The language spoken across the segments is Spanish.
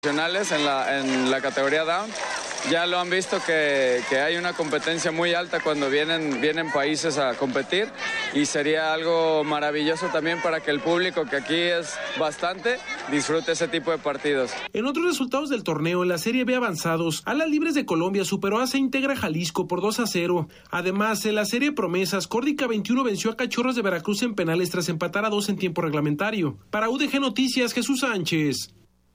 En la categoría down ya lo han visto que hay una competencia muy alta cuando vienen países a competir, y sería algo maravilloso también para que el público, que aquí es bastante, disfrute ese tipo de partidos. En otros resultados del torneo, en la Serie B avanzados, Alas Libres de Colombia superó a Integra Jalisco por 2-0. Además, en la Serie Promesas, Córdica 21 venció a Cachorros de Veracruz en penales tras empatar a 2 en tiempo reglamentario. Para UDG Noticias, Jesús Sánchez.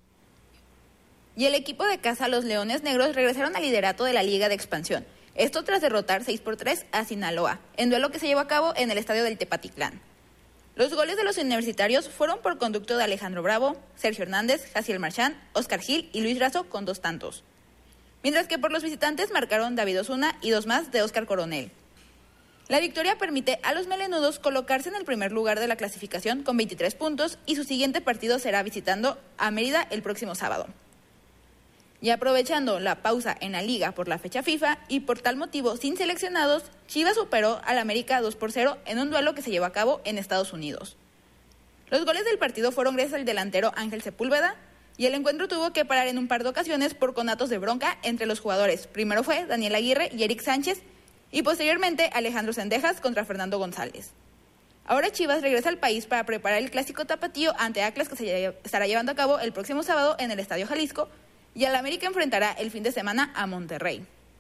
Y el equipo de casa, los Leones Negros, regresaron al liderato de la Liga de Expansión. Esto tras derrotar 6-3 a Sinaloa, en duelo que se llevó a cabo en el estadio del Tepatitlán. Los goles de los universitarios fueron por conducto de Alejandro Bravo, Sergio Hernández, Jaciel Marchán, Oscar Gil y Luis Razo con 2 tantos. Mientras que por los visitantes marcaron David Osuna y 2 más de Óscar Coronel. La victoria permite a los melenudos colocarse en el primer lugar de la clasificación con 23 puntos y su siguiente partido será visitando a Mérida el próximo sábado. Y aprovechando la pausa en la liga por la fecha FIFA y por tal motivo sin seleccionados, Chivas superó al América 2-0 en un duelo que se llevó a cabo en Estados Unidos. Los goles del partido fueron gracias al delantero Ángel Sepúlveda, y el encuentro tuvo que parar en un par de ocasiones por conatos de bronca entre los jugadores. Primero fue Daniel Aguirre y Eric Sánchez, y posteriormente Alejandro Cendejas contra Fernando González. Ahora Chivas regresa al país para preparar el clásico tapatío ante Atlas, que se estará llevando a cabo el próximo sábado en el Estadio Jalisco, y al América enfrentará el fin de semana a Monterrey.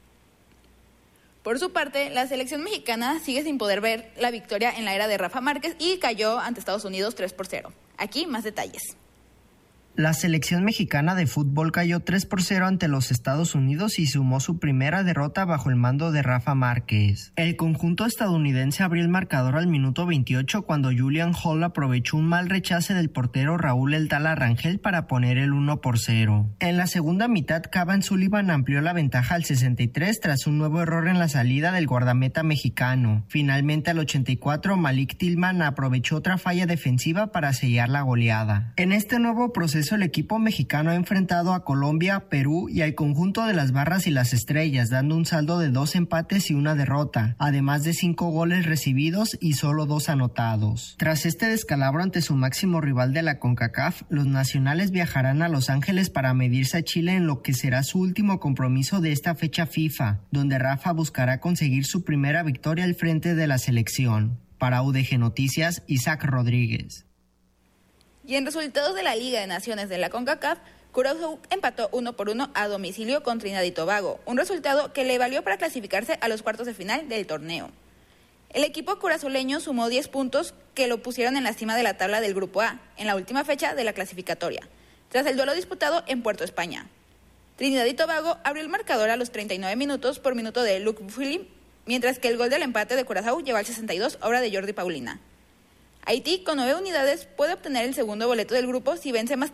Por su parte, la selección mexicana sigue sin poder ver la victoria en la era de Rafa Márquez y cayó ante Estados Unidos 3-0. Aquí más detalles. La selección mexicana de fútbol cayó 3-0 ante los Estados Unidos y sumó su primera derrota bajo el mando de Rafa Márquez. El conjunto estadounidense abrió el marcador al minuto 28 cuando Julian Hall aprovechó un mal rechace del portero Raúl El Tala Rangel para poner el 1-0. En la segunda mitad, Cavan Sullivan amplió la ventaja al 63 tras un nuevo error en la salida del guardameta mexicano. Finalmente, al 84, Malik Tillman aprovechó otra falla defensiva para sellar la goleada. En este nuevo proceso, el equipo mexicano ha enfrentado a Colombia, Perú y al conjunto de las Barras y las Estrellas, dando un saldo de 2 empates y 1 derrota, además de 5 goles recibidos y solo 2 anotados. Tras este descalabro ante su máximo rival de la CONCACAF, los nacionales viajarán a Los Ángeles para medirse a Chile en lo que será su último compromiso de esta fecha FIFA, donde Rafa buscará conseguir su primera victoria al frente de la selección. Para UDG Noticias, Isaac Rodríguez. Y en resultados de la Liga de Naciones de la CONCACAF, Curazao empató 1-1 a domicilio con Trinidad y Tobago, un resultado que le valió para clasificarse a los cuartos de final del torneo. El equipo curazoleño sumó 10 puntos que lo pusieron en la cima de la tabla del Grupo A, en la última fecha de la clasificatoria, tras el duelo disputado en Puerto España. Trinidad y Tobago abrió el marcador a los 39 minutos por minuto de Luke Philip, mientras que el gol del empate de Curazao llegó al 62, obra de Jordi Paulina. Haití, con 9 unidades, puede obtener el segundo boleto del grupo si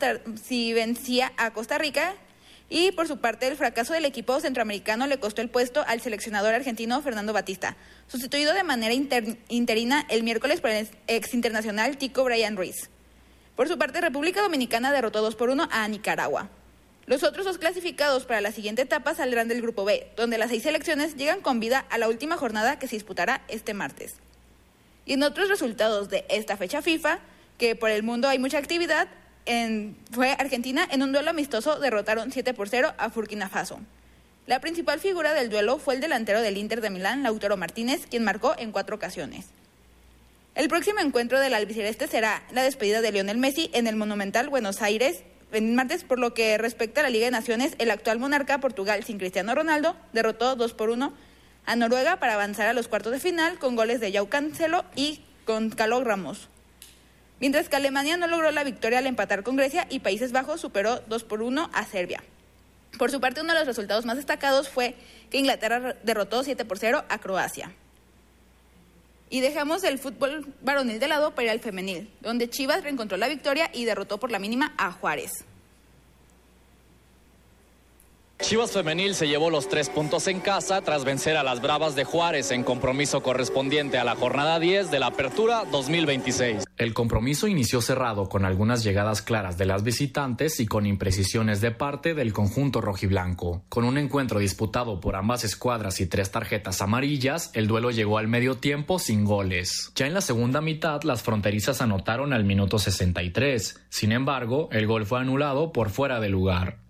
vencía a Costa Rica, y por su parte el fracaso del equipo centroamericano le costó el puesto al seleccionador argentino Fernando Batista, sustituido de manera interina el miércoles por el ex internacional tico Brian Ruiz. Por su parte, República Dominicana derrotó 2-1 a Nicaragua. Los otros 2 clasificados para la siguiente etapa saldrán del grupo B, donde las 6 selecciones llegan con vida a la última jornada que se disputará este martes. Y en otros resultados de esta fecha FIFA, que por el mundo hay mucha actividad, fue Argentina en un duelo amistoso derrotaron 7-0 a Burkina Faso. La principal figura del duelo fue el delantero del Inter de Milán, Lautaro Martínez, quien marcó en 4 ocasiones. El próximo encuentro del albiceleste será la despedida de Lionel Messi en el Monumental Buenos Aires el martes. Por lo que respecta a la Liga de Naciones, el actual monarca Portugal sin Cristiano Ronaldo derrotó 2-1 a Noruega para avanzar a los cuartos de final con goles de João Cancelo y Gonçalo Ramos. Mientras que Alemania no logró la victoria al empatar con Grecia y Países Bajos superó 2-1 a Serbia. Por su parte, uno de los resultados más destacados fue que Inglaterra derrotó 7-0 a Croacia. Y dejamos el fútbol varonil de lado para ir al femenil, donde Chivas reencontró la victoria y derrotó por la mínima a Juárez. Chivas Femenil se llevó los 3 puntos en casa tras vencer a las Bravas de Juárez en compromiso correspondiente a la jornada 10 de la Apertura 2026. El compromiso inició cerrado con algunas llegadas claras de las visitantes y con imprecisiones de parte del conjunto rojiblanco. Con un encuentro disputado por ambas escuadras y 3 tarjetas amarillas, el duelo llegó al medio tiempo sin goles. Ya en la segunda mitad, las fronterizas anotaron al minuto 63. Sin embargo, el gol fue anulado por fuera de lugar.